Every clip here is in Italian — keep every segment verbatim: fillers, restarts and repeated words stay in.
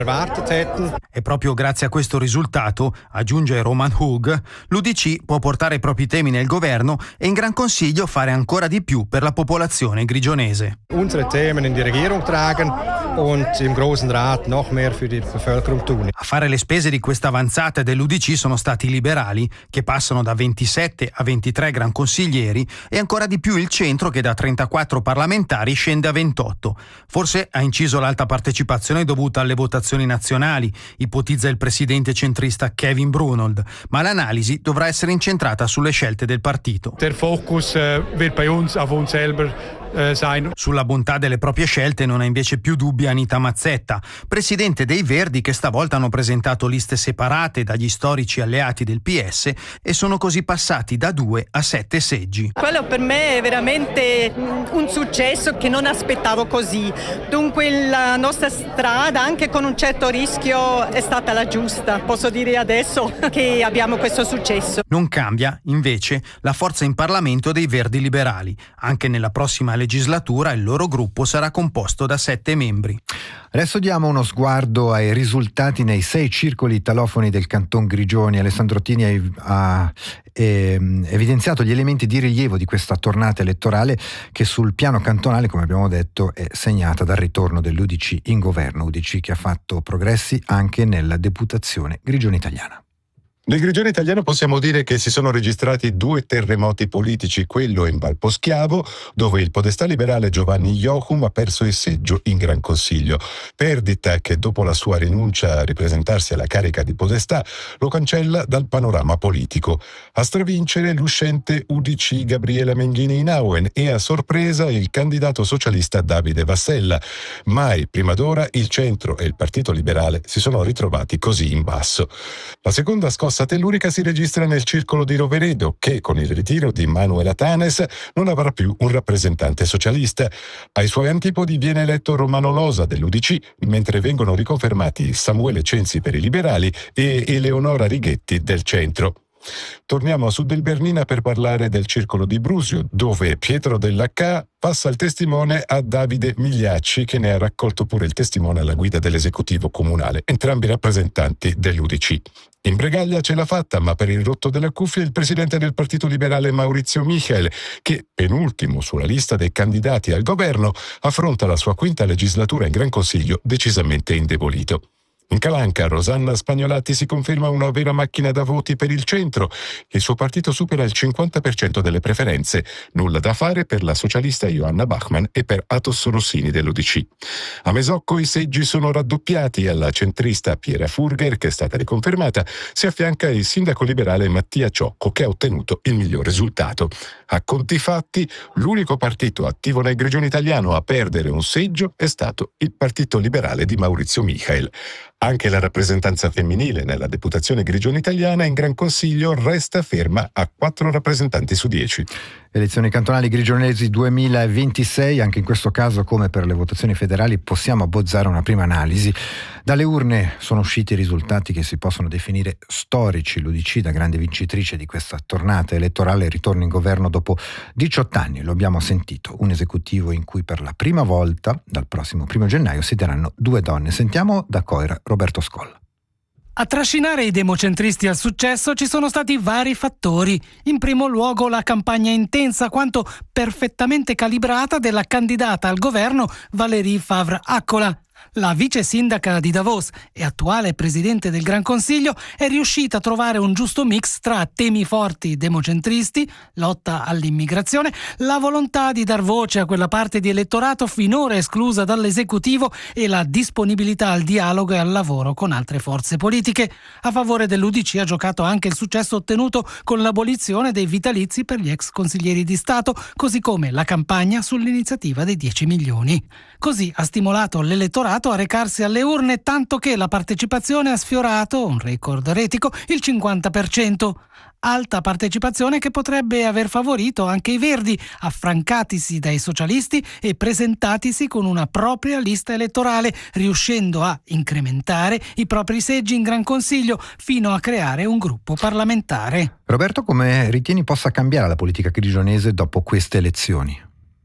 E proprio grazie a questo risultato, aggiunge Roman Hug, l'U D C può portare i propri temi nel governo e in Gran Consiglio fare ancora di più per la popolazione grigionese. Unsere Themen in die Regierung tragen und im Großen Rat noch mehr für die Bevölkerung tun. A fare le spese di questa avanzata dell'U D C sono stati i liberali, che passano da ventisette a ventitré gran consiglieri, e ancora di più il centro, che da trentaquattro parlamentari scende a ventotto. Forse ha inciso l'alta partecipazione dovuta alle votazioni nazionali, ipotizza il presidente centrista Kevin Brunold, ma l'analisi dovrà essere incentrata sulle scelte del partito. Der Fokus uh, wird bei uns auf uns selber sein. Sulla bontà delle proprie scelte non ha invece più dubbi Anita Mazzetta, presidente dei Verdi, che stavolta hanno presentato liste separate dagli storici alleati del P S e sono così passati da due a sette seggi. Quello per me è veramente un successo che non aspettavo così. Dunque la nostra strada, anche con un certo rischio, è stata la giusta. Posso dire adesso che abbiamo questo successo. Non cambia, invece, la forza in Parlamento dei Verdi liberali. Anche nella prossima legislatura il loro gruppo sarà composto da sette membri. Adesso diamo uno sguardo ai risultati nei sei circoli italofoni del Canton Grigioni. Alessandro Tini ha, ha eh, evidenziato gli elementi di rilievo di questa tornata elettorale, che sul piano cantonale, come abbiamo detto, è segnata dal ritorno dell'U D C in governo, U D C che ha fatto progressi anche nella deputazione grigione italiana. Nel Grigione italiano possiamo dire che si sono registrati due terremoti politici, quello in Valposchiavo, dove il podestà liberale Giovanni Jochum ha perso il seggio in Gran Consiglio, perdita che dopo la sua rinuncia a ripresentarsi alla carica di podestà lo cancella dal panorama politico. A stravincere l'uscente U D C Gabriela Menghini Inauen e a sorpresa il candidato socialista Davide Vassella. Mai prima d'ora il centro e il partito liberale si sono ritrovati così in basso. La seconda scossa tellurica si registra nel circolo di Roveredo, che con il ritiro di Manuela Tanes non avrà più un rappresentante socialista. Ai suoi antipodi viene eletto Romano Losa dell'U D C, mentre vengono riconfermati Samuele Censi per i liberali e Eleonora Righetti del centro. Torniamo a Sud del Bernina per parlare del circolo di Brusio, dove Pietro Dell'H passa il testimone a Davide Migliacci, che ne ha raccolto pure il testimone alla guida dell'esecutivo comunale, entrambi rappresentanti dell'U D C. In Bregaglia ce l'ha fatta, ma per il rotto della cuffia il presidente del Partito Liberale Maurizio Michel, che, penultimo sulla lista dei candidati al governo, affronta la sua quinta legislatura in Gran Consiglio decisamente indebolito. In Calanca, Rosanna Spagnolatti si conferma una vera macchina da voti per il centro. Il suo partito supera il cinquanta per cento delle preferenze. Nulla da fare per la socialista Johanna Bachmann e per Athos Rossini dell'U D C. A Mesocco i seggi sono raddoppiati. Alla centrista Piera Furger, che è stata riconfermata, si affianca il sindaco liberale Mattia Ciocco, che ha ottenuto il miglior risultato. A conti fatti, l'unico partito attivo nel Grigione italiano a perdere un seggio è stato il Partito Liberale di Maurizio Michel. Anche la rappresentanza femminile nella deputazione grigione italiana in Gran Consiglio resta ferma a quattro rappresentanti su dieci. Elezioni cantonali grigionesi duemilaventisei, anche in questo caso come per le votazioni federali possiamo abbozzare una prima analisi. Dalle urne sono usciti risultati che si possono definire storici. L'U D C, da grande vincitrice di questa tornata elettorale, ritorna in governo dopo diciotto anni, lo abbiamo sentito, un esecutivo in cui per la prima volta dal prossimo primo gennaio siederanno due donne. Sentiamo da Coira Roberto Scolla. A trascinare i democentristi al successo ci sono stati vari fattori. In primo luogo la campagna intensa quanto perfettamente calibrata della candidata al governo Valérie Favre-Accola. La vice sindaca di Davos e attuale presidente del Gran Consiglio è riuscita a trovare un giusto mix tra temi forti democentristi, lotta all'immigrazione, la volontà di dar voce a quella parte di elettorato finora esclusa dall'esecutivo e la disponibilità al dialogo e al lavoro con altre forze politiche. A favore dell'U D C ha giocato anche il successo ottenuto con l'abolizione dei vitalizi per gli ex consiglieri di Stato, così come la campagna sull'iniziativa dei dieci milioni. Così ha stimolato l'elettorato a recarsi alle urne, tanto che la partecipazione ha sfiorato, un record retico, il cinquanta per cento. Alta partecipazione che potrebbe aver favorito anche i Verdi, affrancatisi dai socialisti e presentatisi con una propria lista elettorale, riuscendo a incrementare i propri seggi in Gran Consiglio fino a creare un gruppo parlamentare. Roberto, come ritieni possa cambiare la politica grigionese dopo queste elezioni?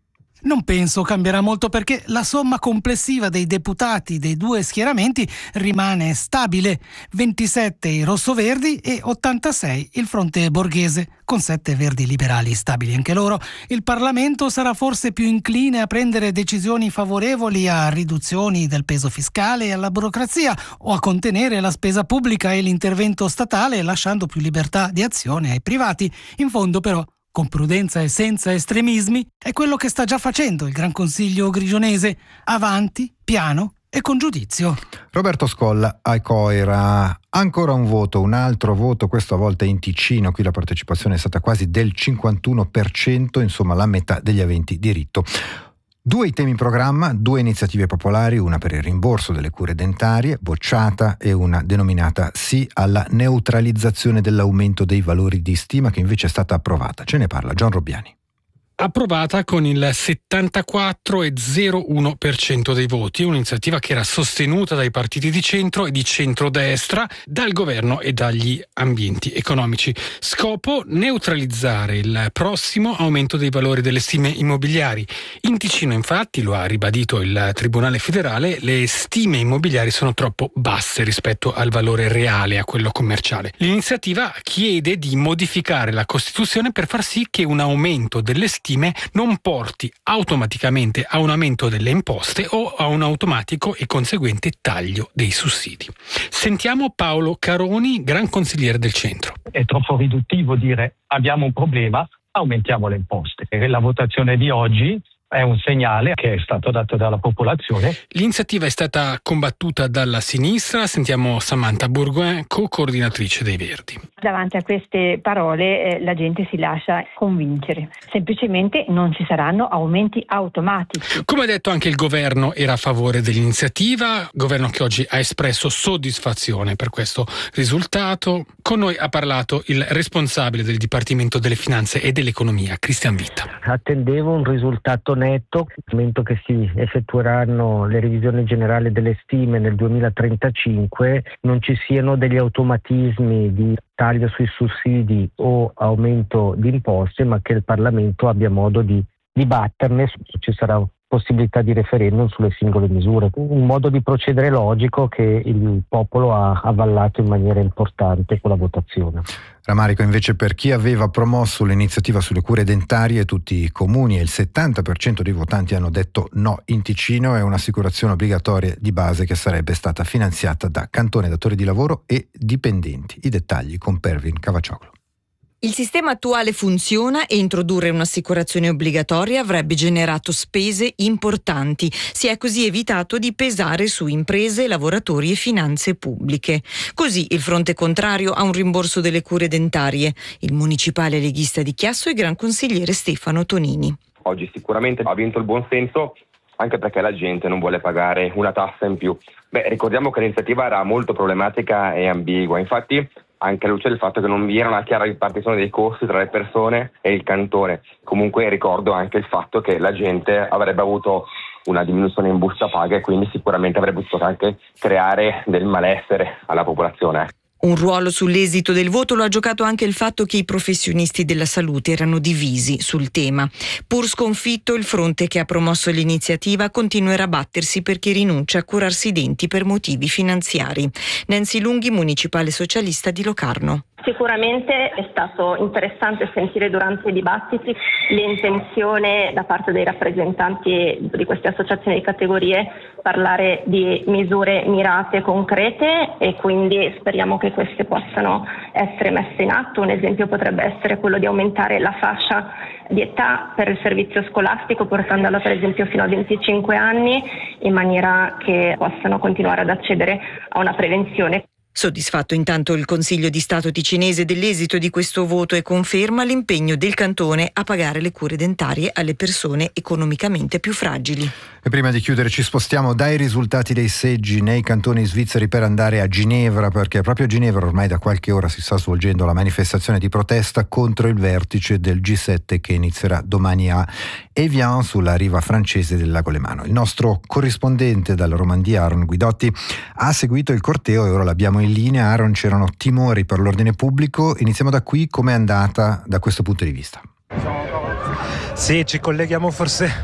Non penso cambierà molto perché la somma complessiva dei deputati dei due schieramenti rimane stabile: ventisette i rossoverdi e ottantasei il fronte borghese, con sette verdi liberali stabili anche loro. Il Parlamento sarà forse più incline a prendere decisioni favorevoli a riduzioni del peso fiscale e alla burocrazia, o a contenere la spesa pubblica e l'intervento statale, lasciando più libertà di azione ai privati. In fondo però, con prudenza e senza estremismi, è quello che sta già facendo il Gran Consiglio grigionese: avanti, piano e con giudizio. Roberto Scolla a Coira. Ancora un voto, un altro voto, questa volta in Ticino. Qui la partecipazione è stata quasi del cinquantuno per cento, insomma la metà degli aventi diritto. Due i temi in programma, due iniziative popolari, una per il rimborso delle cure dentarie, bocciata, e una denominata sì alla neutralizzazione dell'aumento dei valori di stima, che invece è stata approvata. Ce ne parla Gian Robbiani. Approvata con il settantaquattro virgola zero uno per cento dei voti, un'iniziativa che era sostenuta dai partiti di centro e di centrodestra, dal governo e dagli ambienti economici. Scopo: neutralizzare il prossimo aumento dei valori delle stime immobiliari. In Ticino, infatti, lo ha ribadito il Tribunale federale, le stime immobiliari sono troppo basse rispetto al valore reale, a quello commerciale. L'iniziativa chiede di modificare la Costituzione per far sì che un aumento delle stime non porti automaticamente a un aumento delle imposte o a un automatico e conseguente taglio dei sussidi. Sentiamo Paolo Caroni, gran consigliere del centro. È troppo riduttivo dire abbiamo un problema, aumentiamo le imposte. La votazione di oggi è un segnale che è stato dato dalla popolazione. L'iniziativa è stata combattuta dalla sinistra. Sentiamo Samantha Bourgoin, co-coordinatrice dei Verdi. Davanti a queste parole eh, la gente si lascia convincere. Semplicemente non ci saranno aumenti automatici. Come ha detto, anche il governo era a favore dell'iniziativa, governo che oggi ha espresso soddisfazione per questo risultato. Con noi ha parlato il responsabile del Dipartimento delle Finanze e dell'Economia, Cristian Vitta. Attendevo un risultato netto, nel momento che si effettueranno le revisioni generali delle stime nel duemilatrentacinque, non ci siano degli automatismi di taglio sui sussidi o aumento di imposte, ma che il Parlamento abbia modo di dibatterne. Ci sarà possibilità di referendum sulle singole misure, un modo di procedere logico che il popolo ha avallato in maniera importante con la votazione. Rammarico invece per chi aveva promosso l'iniziativa sulle cure dentarie: tutti i comuni e il settanta per cento dei votanti hanno detto no. In Ticino è un'assicurazione obbligatoria di base che sarebbe stata finanziata da cantone, datori di lavoro e dipendenti. I dettagli con Pervin Cavaccioglu. Il sistema attuale funziona e introdurre un'assicurazione obbligatoria avrebbe generato spese importanti. Si è così evitato di pesare su imprese, lavoratori e finanze pubbliche. Così il fronte contrario a un rimborso delle cure dentarie. Il municipale leghista di Chiasso e gran consigliere Stefano Tonini. Oggi sicuramente ha vinto il buonsenso, anche perché la gente non vuole pagare una tassa in più. Beh, ricordiamo che l'iniziativa era molto problematica e ambigua, infatti anche alla luce del fatto che non vi era una chiara ripartizione dei costi tra le persone e il cantone. Comunque ricordo anche il fatto che la gente avrebbe avuto una diminuzione in busta paga e quindi sicuramente avrebbe potuto anche creare del malessere alla popolazione. Un ruolo sull'esito del voto lo ha giocato anche il fatto che i professionisti della salute erano divisi sul tema. Pur sconfitto, il fronte che ha promosso l'iniziativa continuerà a battersi perché rinuncia a curarsi i denti per motivi finanziari. Nancy Lunghi, municipale socialista di Locarno. Sicuramente è stato interessante sentire durante i dibattiti l'intenzione da parte dei rappresentanti di queste associazioni di categorie parlare di misure mirate, concrete, e quindi speriamo che queste possano essere messe in atto. Un esempio potrebbe essere quello di aumentare la fascia di età per il servizio scolastico, portandola per esempio fino a venticinque anni, in maniera che possano continuare ad accedere a una prevenzione. Soddisfatto intanto il Consiglio di Stato ticinese dell'esito di questo voto e conferma l'impegno del cantone a pagare le cure dentarie alle persone economicamente più fragili. E prima di chiudere ci spostiamo dai risultati dei seggi nei cantoni svizzeri per andare a Ginevra, perché proprio a Ginevra ormai da qualche ora si sta svolgendo la manifestazione di protesta contro il vertice del G sette che inizierà domani a Evian, sulla riva francese del lago Lemano. Il nostro corrispondente dalla Romandie, Aaron Guidotti, ha seguito il corteo e ora l'abbiamo in linea. Aaron, c'erano timori per l'ordine pubblico. Iniziamo da qui. Com'è andata da questo punto di vista? Sì, ci colleghiamo forse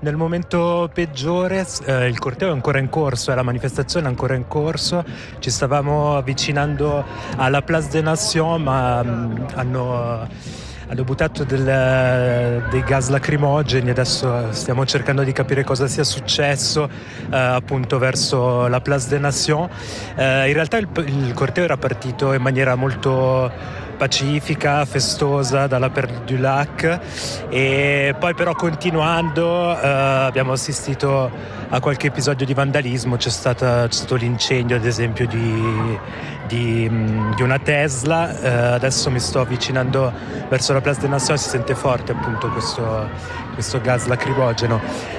nel momento peggiore eh, il corteo è ancora in corso, eh, la manifestazione è ancora in corso, ci stavamo avvicinando alla Place des Nations, ma mh, hanno... Hanno buttato del, dei gas lacrimogeni, adesso stiamo cercando di capire cosa sia successo eh, appunto verso la Place des Nations. Eh, in realtà il, il corteo era partito in maniera molto pacifica, festosa dalla Perle du Lac, e poi però continuando eh, abbiamo assistito a qualche episodio di vandalismo. C'è, stata, c'è stato l'incendio ad esempio di, di, di una Tesla. Eh, adesso mi sto avvicinando verso la Place des Nations, si sente forte appunto questo, questo gas lacrimogeno.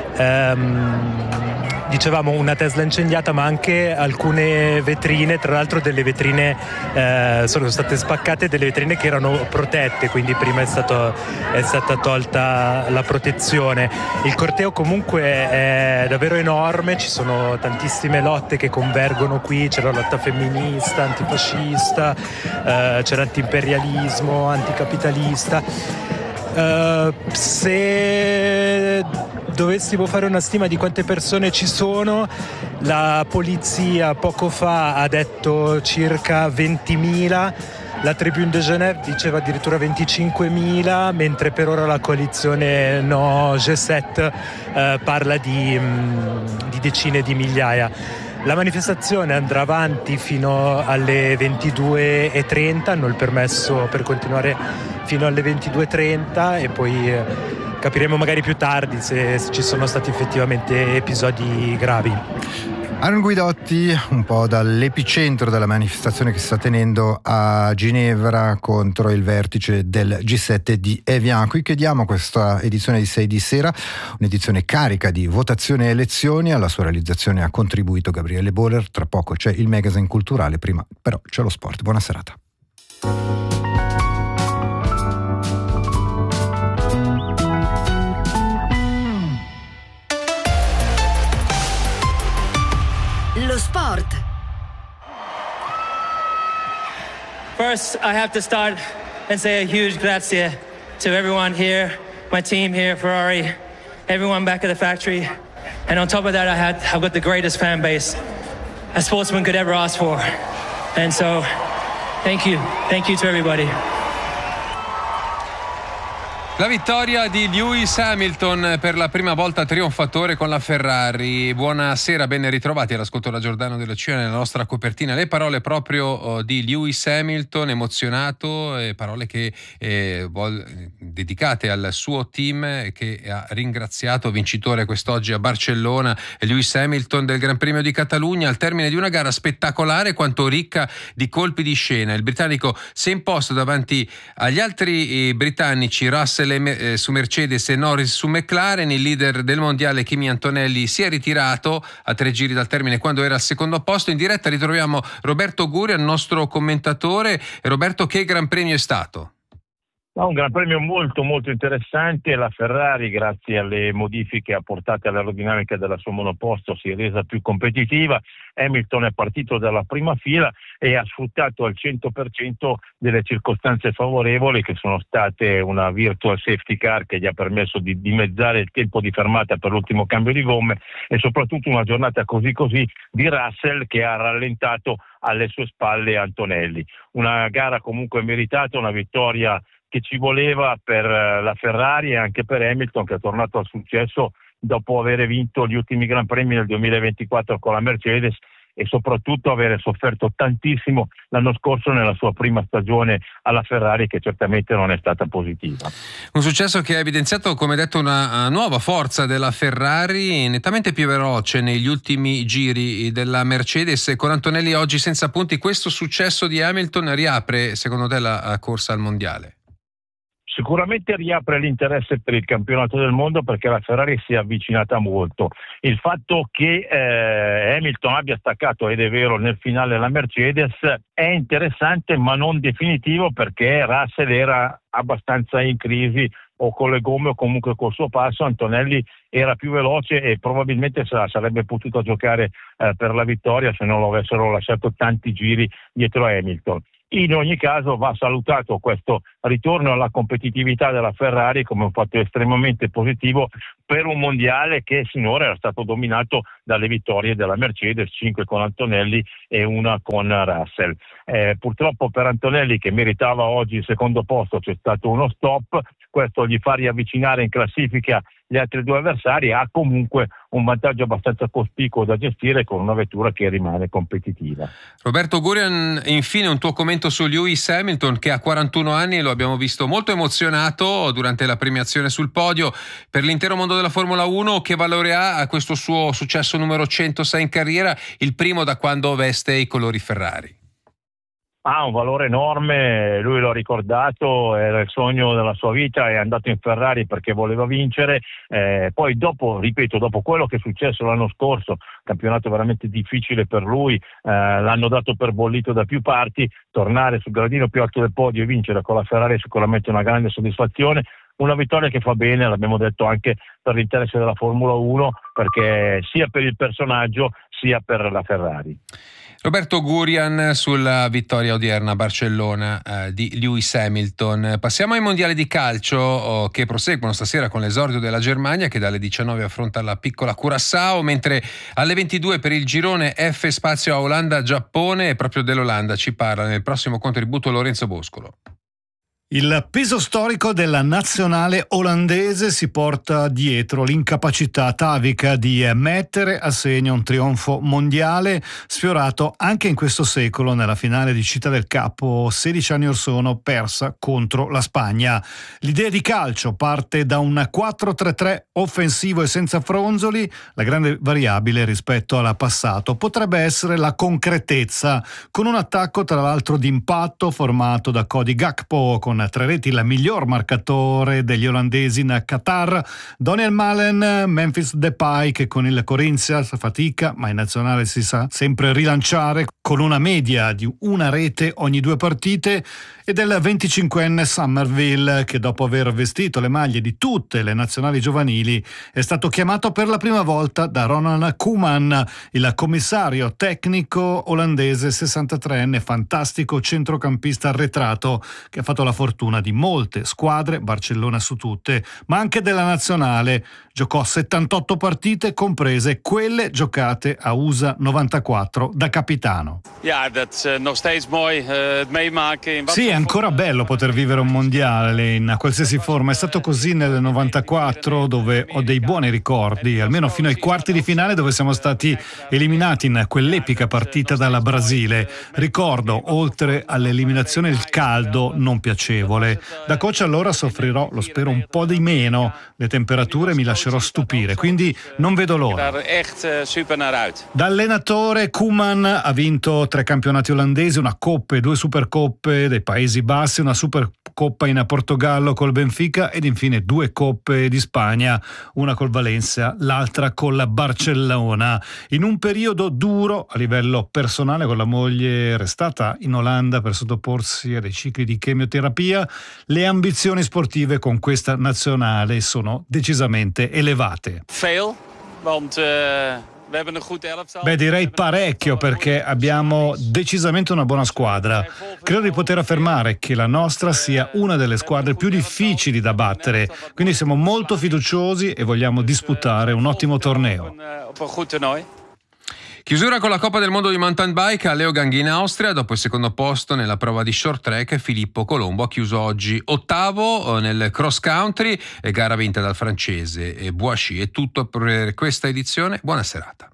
Ehm, dicevamo una Tesla incendiata, ma anche alcune vetrine, tra l'altro delle vetrine eh, sono state spaccate, delle vetrine che erano protette, quindi prima è, stato, è stata tolta la protezione. Il corteo comunque è davvero enorme, ci sono tantissime lotte che convergono qui, c'è la lotta femminista, antifascista, eh, c'è l'antiimperialismo, anticapitalista. Uh, se dovessimo fare una stima di quante persone ci sono, la polizia poco fa ha detto circa ventimila, la Tribune de Genève diceva addirittura venticinquemila, mentre per ora la coalizione No G sette uh, parla di, um, di decine di migliaia. La manifestazione andrà avanti fino alle ventidue e trenta, hanno il permesso per continuare fino alle ventidue e trenta, e poi eh, capiremo magari più tardi se, se ci sono stati effettivamente episodi gravi. Aaron Guidotti, un po' dall'epicentro della manifestazione che si sta tenendo a Ginevra contro il vertice del G sette di Evian. Qui chiudiamo questa edizione di sei di sera, un'edizione carica di votazioni e elezioni. Alla sua realizzazione ha contribuito Gabriele Bohler. Tra poco c'è il magazine culturale, prima però c'è lo sport. Buona serata. Lo sport. First, I have to start and say a huge grazie to everyone here, my team here, Ferrari, everyone back at the factory. And on top of that, I had, I've got the greatest fan base a sportsman could ever ask for. And so, thank you. Thank you to everybody. La vittoria di Lewis Hamilton, per la prima volta trionfatore con la Ferrari. Buonasera, ben ritrovati all'ascolto da Giordano dell'Oceano, nella nostra copertina. Le parole proprio di Lewis Hamilton, emozionato, eh, parole che eh, vol- dedicate al suo team, che ha ringraziato vincitore quest'oggi a Barcellona, Lewis Hamilton del Gran Premio di Catalogna, al termine di una gara spettacolare quanto ricca di colpi di scena. Il britannico si è imposto davanti agli altri eh, britannici, Russell su Mercedes e Norris su McLaren. Il leader del mondiale Kimi Antonelli si è ritirato a tre giri dal termine quando era al secondo posto. In diretta ritroviamo Roberto Guri, il nostro commentatore. Roberto, che Gran Premio è stato? Un Gran Premio molto molto interessante. La Ferrari, grazie alle modifiche apportate all'aerodinamica della sua monoposto, si è resa più competitiva. Hamilton è partito dalla prima fila e ha sfruttato al cento per cento delle circostanze favorevoli, che sono state una virtual safety car che gli ha permesso di dimezzare il tempo di fermata per l'ultimo cambio di gomme, e soprattutto una giornata così così di Russell, che ha rallentato alle sue spalle Antonelli. Una gara comunque meritata, una vittoria che ci voleva per la Ferrari e anche per Hamilton, che è tornato al successo dopo aver vinto gli ultimi Gran Premi nel duemilaventiquattro con la Mercedes, e soprattutto avere sofferto tantissimo l'anno scorso nella sua prima stagione alla Ferrari, che certamente non è stata positiva. Un successo che ha evidenziato, come detto, una nuova forza della Ferrari, nettamente più veloce negli ultimi giri della Mercedes. Con Antonelli oggi senza punti, questo successo di Hamilton riapre, secondo te, la corsa al mondiale? Sicuramente riapre l'interesse per il campionato del mondo, perché la Ferrari si è avvicinata molto. Il fatto che eh, Hamilton abbia staccato, ed è vero, nel finale la Mercedes, è interessante ma non definitivo, perché Russell era abbastanza in crisi, o con le gomme o comunque col suo passo. Antonelli era più veloce e probabilmente sarebbe potuto giocare eh, per la vittoria se non lo avessero lasciato tanti giri dietro a Hamilton. In ogni caso va salutato questo ritorno alla competitività della Ferrari come un fatto estremamente positivo per un mondiale che sinora era stato dominato dalle vittorie della Mercedes, cinque con Antonelli e una con Russell. Eh, purtroppo per Antonelli, che meritava oggi il secondo posto, c'è stato uno stop, questo gli fa riavvicinare in classifica gli altri due avversari, ha comunque un vantaggio abbastanza cospicuo da gestire con una vettura che rimane competitiva. Roberto Gurian, infine un tuo commento su Lewis Hamilton, che ha quarantuno anni e lo abbiamo visto molto emozionato durante la premiazione sul podio. Per l'intero mondo della Formula uno, che valore ha questo suo successo numero centosei in carriera, il primo da quando veste i colori Ferrari? Ha un valore enorme, lui l'ha ricordato, era il sogno della sua vita, è andato in Ferrari perché voleva vincere, eh, poi dopo, ripeto, dopo quello che è successo l'anno scorso, campionato veramente difficile per lui, eh, l'hanno dato per bollito da più parti, tornare sul gradino più alto del podio e vincere con la Ferrari è sicuramente una grande soddisfazione. Una vittoria che fa bene, l'abbiamo detto, anche per l'interesse della Formula uno, perché sia per il personaggio sia per la Ferrari. Roberto Gurian sulla vittoria odierna a Barcellona eh, di Lewis Hamilton. Passiamo ai mondiali di calcio oh, che proseguono stasera con l'esordio della Germania, che dalle diciannove affronta la piccola Curaçao, mentre alle ventidue per il girone F spazio a Olanda-Giappone, e proprio dell'Olanda ci parla nel prossimo contributo Lorenzo Boscolo. Il peso storico della nazionale olandese si porta dietro l'incapacità atavica di mettere a segno un trionfo mondiale sfiorato anche in questo secolo nella finale di Città del Capo sedici anni or sono, persa contro la Spagna. L'idea di calcio parte da un quattro tre tre offensivo e senza fronzoli. La grande variabile rispetto al passato potrebbe essere la concretezza, con un attacco tra l'altro d'impatto formato da Cody Gakpo con tre reti, la miglior marcatore degli olandesi in Qatar, Daniel Malen, Memphis Depay, che con il Corinthians fatica ma in nazionale si sa sempre rilanciare con una media di una rete ogni due partite, e del venticinquenne Somerville, che dopo aver vestito le maglie di tutte le nazionali giovanili è stato chiamato per la prima volta da Ronald Koeman, il commissario tecnico olandese, sessantatreenne, fantastico centrocampista arretrato che ha fatto la fortuna di molte squadre, Barcellona su tutte, ma anche della nazionale. Giocò settantotto partite, comprese quelle giocate a U S A novantaquattro da capitano. Ja, dat is nog steeds mooi het meemaken. Sì, è ancora bello poter vivere un mondiale in qualsiasi forma. È stato così nel novantaquattro, dove ho dei buoni ricordi, almeno fino ai quarti di finale, dove siamo stati eliminati in quell'epica partita dalla Brasile. Ricordo, oltre all'eliminazione, il caldo non piacevole. Da coach allora soffrirò, lo spero, un po' di meno. Le temperature mi lascerò stupire, quindi non vedo l'ora. Da allenatore, Koeman ha vinto tre campionati olandesi, una coppa e due supercoppe dei Paesi Bassi, una supercoppa in Portogallo col Benfica ed infine due coppe di Spagna, una col Valencia, l'altra col Barcellona. In un periodo duro a livello personale, con la moglie restata in Olanda per sottoporsi a dei cicli di chemioterapia, le ambizioni sportive con questa nazionale sono decisamente elevate. Veel, want uh... Beh, direi parecchio, perché abbiamo decisamente una buona squadra. Credo di poter affermare che la nostra sia una delle squadre più difficili da battere, quindi siamo molto fiduciosi e vogliamo disputare un ottimo torneo. Chiusura con la Coppa del Mondo di Mountain Bike a Leogang in Austria. Dopo il secondo posto nella prova di short track, Filippo Colombo ha chiuso oggi ottavo nel cross country, gara vinta dal francese Boissy. È tutto per questa edizione, buona serata.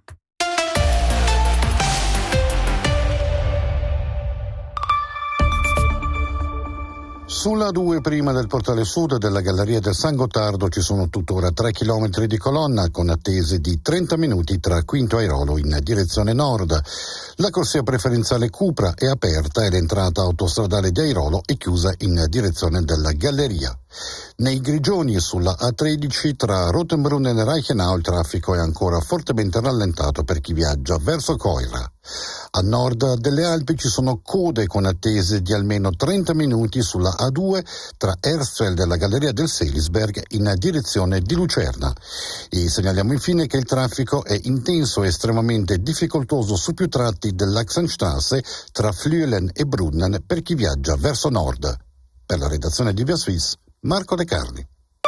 Sulla due prima del portale sud della Galleria del San Gottardo ci sono tuttora tre chilometri di colonna con attese di trenta minuti tra Quinto Airolo in direzione nord. La corsia preferenziale Cupra è aperta e l'entrata autostradale di Airolo è chiusa in direzione della Galleria. Nei Grigioni e sulla A tredici tra Rotenbrunn e Reichenau il traffico è ancora fortemente rallentato per chi viaggia verso Coira. A nord delle Alpi ci sono code con attese di almeno trenta minuti sulla A due tra Hersfeld e la Galleria del Selisberg in direzione di Lucerna. E segnaliamo infine che il traffico è intenso e estremamente difficoltoso su più tratti dell'Axenstraße tra Flüelen e Brunnen per chi viaggia verso nord. Per la redazione di Via Suisse, Marco De Carli.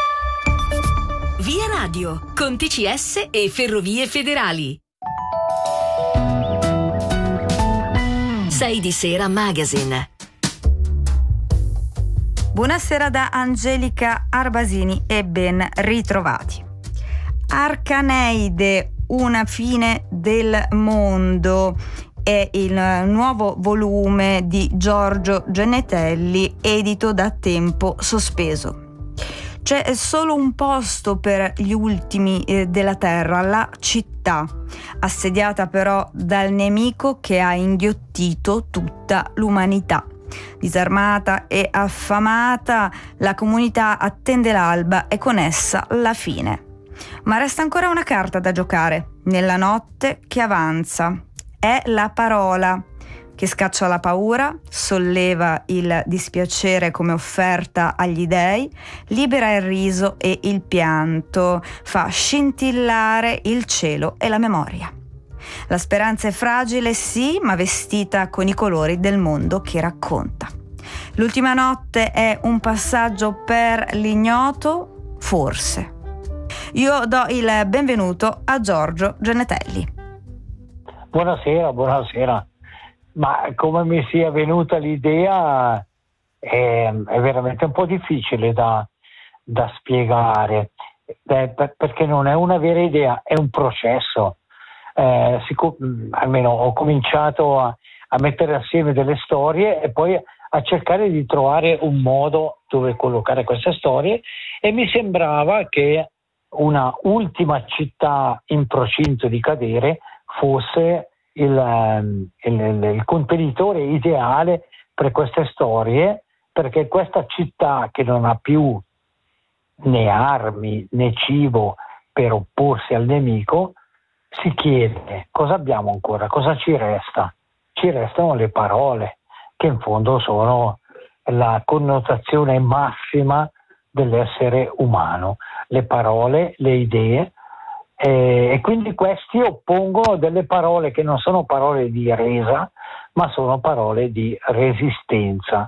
Via Radio, con T C S e Ferrovie Federali. sei di sera Magazine. Buonasera da Angelica Arbasini e ben ritrovati. Arcaneide, una fine del mondo è il nuovo volume di Giorgio Genetelli, edito da Tempo Sospeso. C'è solo un posto per gli ultimi eh, della terra, la città, assediata però dal nemico che ha inghiottito tutta l'umanità. Disarmata e affamata, la comunità attende l'alba e con essa la fine. Ma resta ancora una carta da giocare nella notte che avanza. È la parola che scaccia la paura, solleva il dispiacere come offerta agli dei, libera il riso e il pianto, fa scintillare il cielo e la memoria. La speranza è fragile, sì, ma vestita con i colori del mondo che racconta. L'ultima notte è un passaggio per l'ignoto, forse. Io do il benvenuto a Giorgio Genetelli. Buonasera, buonasera. Ma come mi sia venuta l'idea è, è veramente un po' difficile da, da spiegare, eh, per, perché non è una vera idea, è un processo. Eh, sic- almeno ho cominciato a, a mettere assieme delle storie e poi a cercare di trovare un modo dove collocare queste storie, e mi sembrava che una ultima città in procinto di cadere fosse Il, il, il contenitore ideale per queste storie, perché questa città che non ha più né armi né cibo per opporsi al nemico si chiede: cosa abbiamo ancora, cosa ci resta? Ci restano le parole, che in fondo sono la connotazione massima dell'essere umano, le parole, le idee. E quindi questi oppongono delle parole che non sono parole di resa, ma sono parole di resistenza.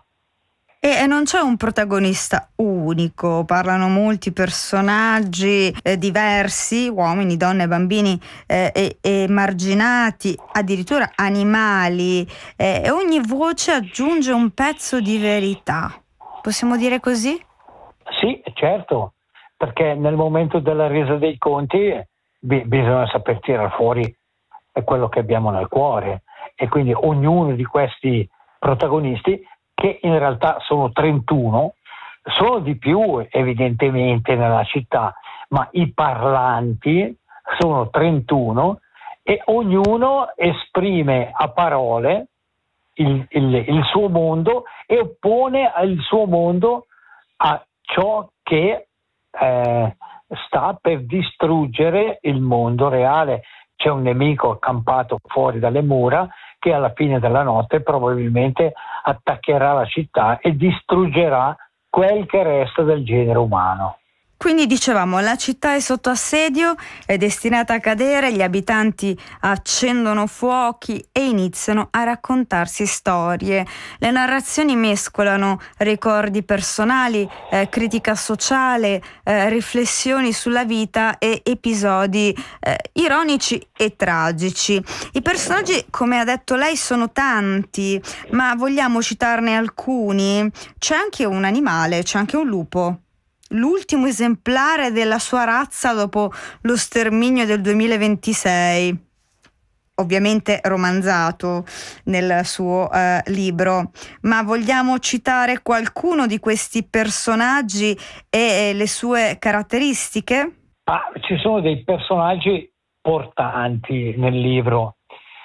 E non c'è un protagonista unico, parlano molti personaggi eh, diversi, uomini, donne, bambini eh, e, e marginati, addirittura animali, eh, e ogni voce aggiunge un pezzo di verità. Possiamo dire così? Sì, certo, perché nel momento della resa dei conti bisogna saper tirare fuori quello che abbiamo nel cuore, e quindi ognuno di questi protagonisti, che in realtà sono trentuno, sono di più evidentemente nella città, ma i parlanti sono trentuno e ognuno esprime a parole il, il, il suo mondo e oppone il suo mondo a ciò che eh, sta per distruggere il mondo reale. C'è un nemico accampato fuori dalle mura che alla fine della notte probabilmente attaccherà la città e distruggerà quel che resta del genere umano. Quindi dicevamo, la città è sotto assedio, è destinata a cadere, gli abitanti accendono fuochi e iniziano a raccontarsi storie. Le narrazioni mescolano ricordi personali, eh, critica sociale, eh, riflessioni sulla vita e episodi eh, ironici e tragici. I personaggi, come ha detto lei, sono tanti, ma vogliamo citarne alcuni? C'è anche un animale, c'è anche un lupo. L'ultimo esemplare della sua razza dopo lo sterminio del duemilaventisei, ovviamente romanzato nel suo eh, libro. Ma vogliamo citare qualcuno di questi personaggi e, e le sue caratteristiche? Ah, ci sono dei personaggi portanti nel libro.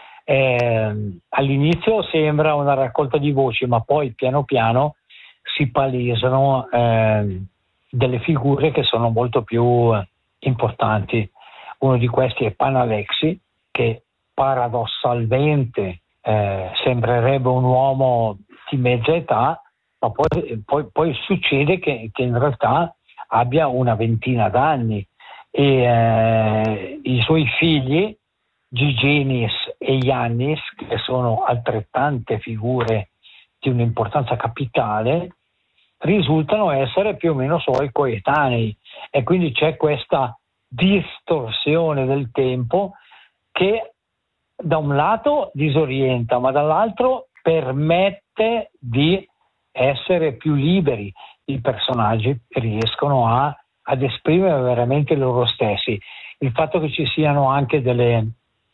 Eh, all'inizio sembra una raccolta di voci, ma poi piano piano si palesano eh, delle figure che sono molto più importanti. Uno di questi è Panalexi, che paradossalmente eh, sembrerebbe un uomo di mezza età, ma poi, poi, poi succede che, che in realtà abbia una ventina d'anni e eh, i suoi figli, Giginis e Yannis, che sono altrettante figure di un'importanza capitale, risultano essere più o meno suoi coetanei, e quindi c'è questa distorsione del tempo che da un lato disorienta, ma dall'altro permette di essere più liberi. I personaggi riescono a, ad esprimere veramente loro stessi. Il fatto che ci siano anche delle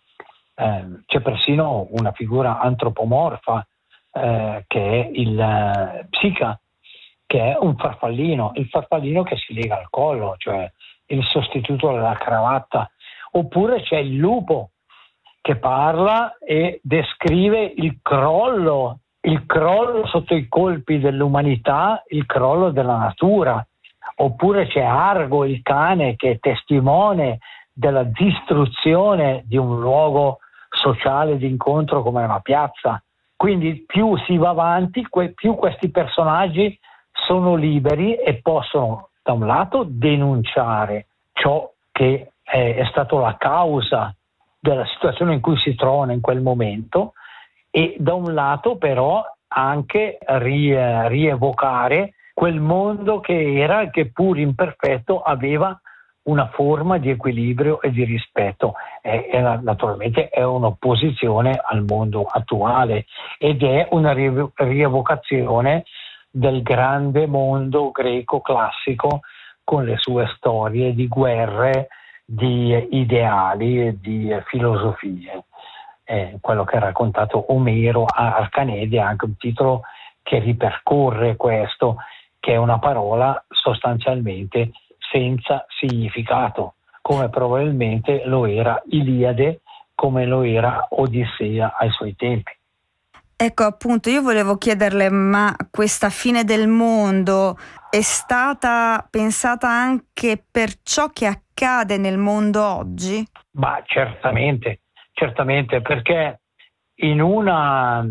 eh, c'è persino una figura antropomorfa eh, che è il eh, Psica, che è un farfallino, il farfallino che si lega al collo, cioè il sostituto della cravatta. Oppure c'è il lupo che parla e descrive il crollo, il crollo sotto i colpi dell'umanità, il crollo della natura. Oppure c'è Argo, il cane, che è testimone della distruzione di un luogo sociale di incontro come una piazza. Quindi più si va avanti, più questi personaggi sono liberi e possono da un lato denunciare ciò che è, è stato la causa della situazione in cui si trovano in quel momento, e da un lato però anche rie, rievocare quel mondo che era, che pur imperfetto aveva una forma di equilibrio e di rispetto. E, e naturalmente è un'opposizione al mondo attuale ed è una rievocazione del grande mondo greco classico con le sue storie di guerre, di ideali e di filosofie. Eh, quello che ha raccontato Omero a Arcanede è anche un titolo che ripercorre questo, che è una parola sostanzialmente senza significato, come probabilmente lo era Iliade, come lo era Odissea ai suoi tempi. Ecco, appunto, io volevo chiederle, ma questa fine del mondo è stata pensata anche per ciò che accade nel mondo oggi? Ma certamente, certamente, perché in una,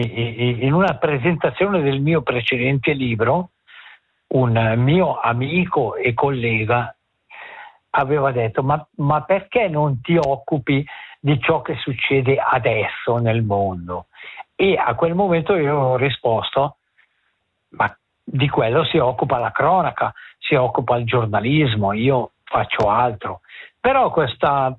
in una presentazione del mio precedente libro, un mio amico e collega aveva detto: ma, ma perché non ti occupi di ciò che succede adesso nel mondo? E a quel momento io ho risposto: ma di quello si occupa la cronaca, si occupa il giornalismo, io faccio altro. Però questa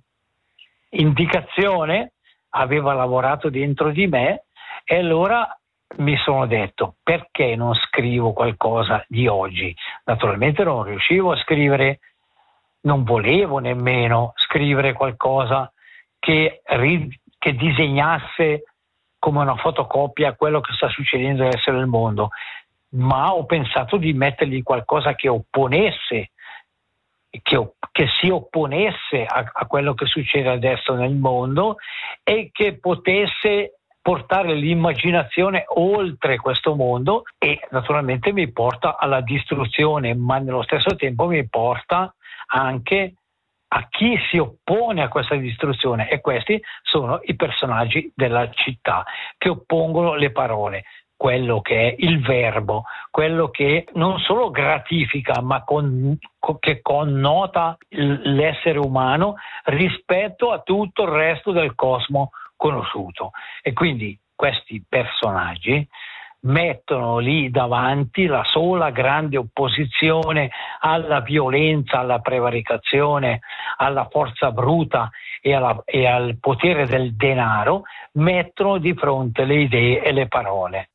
indicazione aveva lavorato dentro di me, e allora mi sono detto: perché non scrivo qualcosa di oggi? Naturalmente non riuscivo a scrivere, non volevo nemmeno scrivere qualcosa che, che disegnasse come una fotocopia quello che sta succedendo adesso nel mondo, ma ho pensato di mettergli qualcosa che opponesse, che, che si opponesse a, a quello che succede adesso nel mondo e che potesse portare l'immaginazione oltre questo mondo, e naturalmente mi porta alla distruzione, ma nello stesso tempo mi porta anche a chi si oppone a questa distruzione, e questi sono i personaggi della città che oppongono le parole, quello che è il verbo, quello che non solo gratifica ma con, che connota l'essere umano rispetto a tutto il resto del cosmo conosciuto. E quindi questi personaggi mettono lì davanti la sola grande opposizione alla violenza, alla prevaricazione, alla forza bruta e, alla, e al potere del denaro, mettono di fronte le idee e le parole.